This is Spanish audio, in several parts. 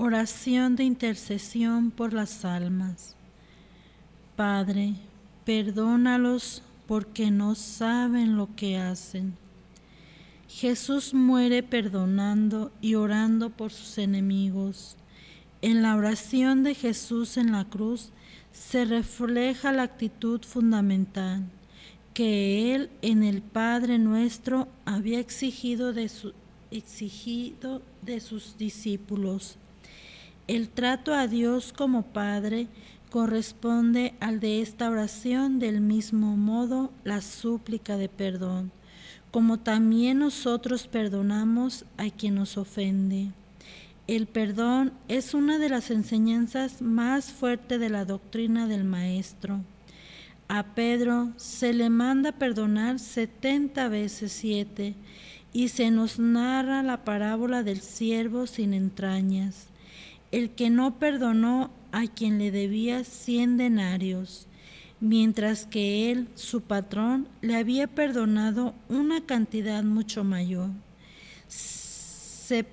Oración de intercesión por las almas. Padre, perdónalos porque no saben lo que hacen. Jesús muere perdonando y orando por sus enemigos. En la oración de Jesús en la cruz se refleja la actitud fundamental que Él en el Padre Nuestro había exigido de sus discípulos. El trato a Dios como Padre corresponde al de esta oración, del mismo modo la súplica de perdón, como también nosotros perdonamos a quien nos ofende. El perdón es una de las enseñanzas más fuertes de la doctrina del Maestro. A Pedro se le manda perdonar 70 veces 7 y se nos narra la parábola del siervo sin entrañas, el que no perdonó a quien le debía 100 denarios, mientras que él, su patrón, le había perdonado una cantidad mucho mayor. Ser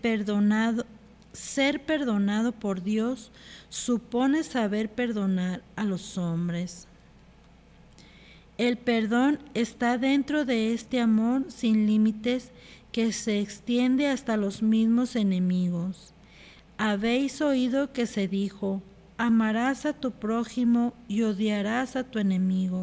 perdonado por Dios supone saber perdonar a los hombres. El perdón está dentro de este amor sin límites que se extiende hasta los mismos enemigos. Habéis oído que se dijo: amarás a tu prójimo y odiarás a tu enemigo.